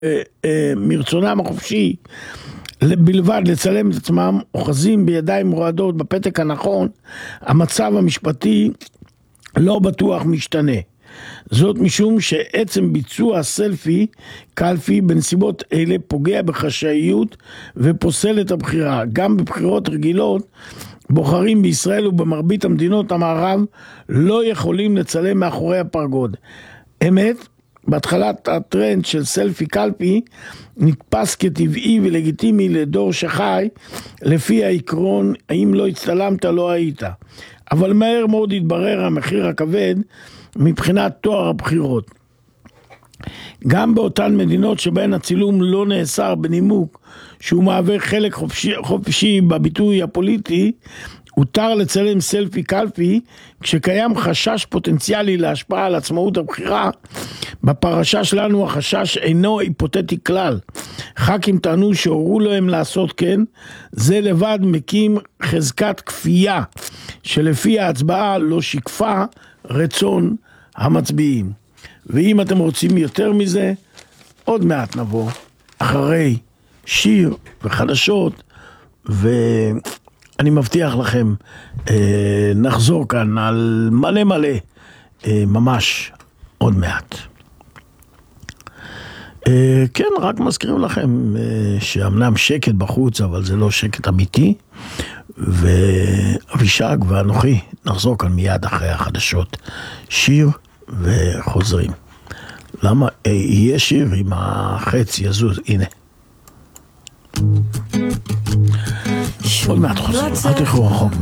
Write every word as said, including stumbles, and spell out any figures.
מרצונם החופשי בלבד לצלם את עצמם, אוחזים בידיים רועדות בפתק הנכון, המצב המשפטי לא בטוח משתנה. זאת משום שעצם ביצוע סלפי קלפי בנסיבות אלה פוגע בחשאיות ופוסל את הבחירה. גם בבחירות רגילות בוחרים בישראל ובמרבית המדינות המערב לא יכולים לצלם מאחורי הפרגוד. אמת, בהתחלת הטרנד של סלפי קלפי נתפס כטבעי ולגיטימי לדור שחי לפי העקרון האם לא הצטלמת לא היית, אבל מהר מאוד התברר המחיר הכבד מבחינת תואר הבחירות. גם באותן מדינות שבהן הצילום לא נאסר בנימוק שהוא מהווה חלק חופשי, חופשי בביטוי הפוליטי, הותר לצלם סלפי קלפי כשקיים חשש פוטנציאלי להשפעה על עצמאות הבחירה. בפרשה שלנו החשש אינו היפותטי כלל. ח"כים טענו שהורו להם לעשות כן, זה לבד מקים חזקת כפייה שלפי ההצבעה לא שיקפה רצון המצביעים. ואם אתם רוצים יותר מזה, עוד מעט נבוא אחרי שיר וחדשות, ואני מבטיח לכם אה, נחזור כאן על מלא מלא אה, ממש עוד מעט. אה, כן, רק מזכירים לכם אה, שאמנם שקט בחוץ, אבל זה לא שקט אמיתי, ואבישג ואנוכי נחזור כאן מיד אחרי החדשות. שיר וחוזרים. למה? אה, יהיה שיר עם החץ יזוז, הנה. עוד מעט חוזרים, אל תלכו רחוק.